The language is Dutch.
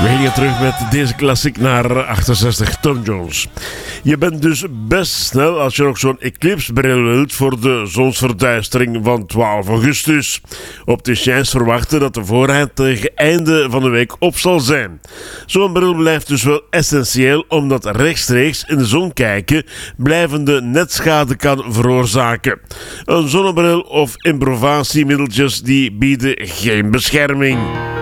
We gingen terug met deze klassiek naar 68, Tom Jones. Je bent dus best snel als je nog zo'n eclipsebril wilt voor de zonsverduistering van 12 augustus. Opticiens verwachten dat de voorraad tegen einde van de week op zal zijn. Zo'n bril blijft dus wel essentieel omdat rechtstreeks in de zon kijken blijvende netschade kan veroorzaken. Een zonnebril of improvisatiemiddeltjes die bieden geen bescherming.